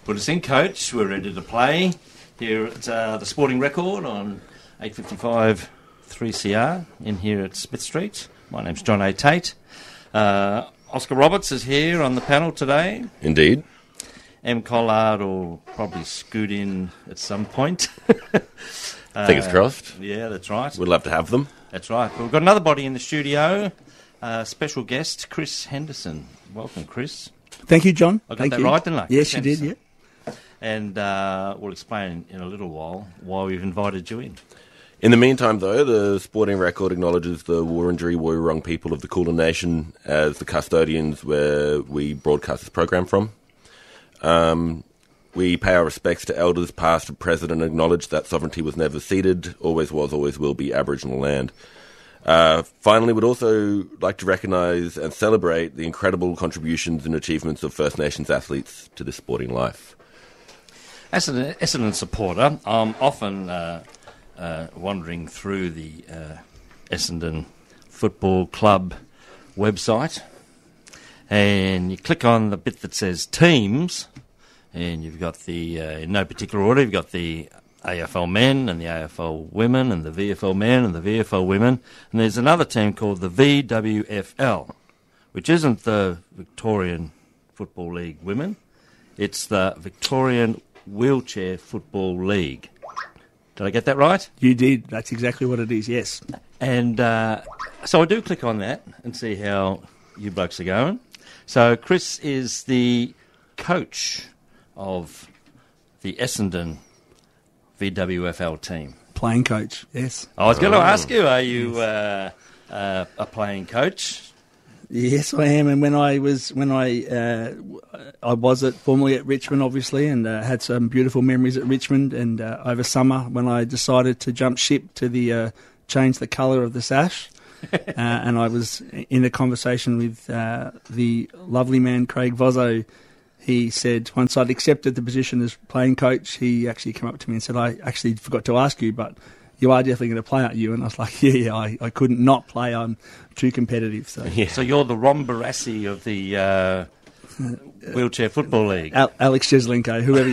Put us in, coach. We're ready to play here at the Sporting Record on 855 3CR in here at Smith Street. My name's John A. Tate. Oscar Roberts is here on the panel today. Indeed. M. Collard will probably scoot in at some point. Fingers crossed. Yeah, that's right. We'd love to have them. That's right. We've got another body in the studio. Special guest, Chris Henderson. Welcome, Chris. Thank you, John. I got that right, didn't I? Yes, you did, yeah. And we'll explain in a little while why we've invited you in. In the meantime, though, the Sporting Record acknowledges the Wurundjeri Woiwurrung people of the Kulin Nation as the custodians where we broadcast this program from. We pay our respects to elders past and present and acknowledge that sovereignty was never ceded, always was, always will be Aboriginal land. Finally, we'd also like to recognise and celebrate the incredible contributions and achievements of First Nations athletes to this sporting life. As an Essendon supporter, I'm often wandering through the Essendon Football Club website, and you click on the bit that says teams, and you've got the, in no particular order, you've got the AFL men and the AFL women and the VFL men and the VFL women, and there's another team called the VWFL, which isn't the Victorian Football League women, it's the Victorian Wheelchair Football League. Did I get that right? You did. That's exactly what it is, yes. And so I do click on that and see how you blokes are going. So Chris is the coach of the Essendon VWFL team. Playing coach, yes. I was going to ask you, are you a playing coach? Yes, I am. And when I was formerly at Richmond, obviously, and had some beautiful memories at Richmond. And over summer, when I decided to jump ship to the change the colour of the sash, and I was in a conversation with the lovely man Craig Vozzo. He said once I'd accepted the position as playing coach, he actually came up to me and said, "I actually forgot to ask you, but you are definitely going to play, aren't you?" And I was like, yeah, I couldn't not play. I'm too competitive. So, yeah. So you're the Ron Barassi of the Wheelchair Football League. Alex Jeslenko, whoever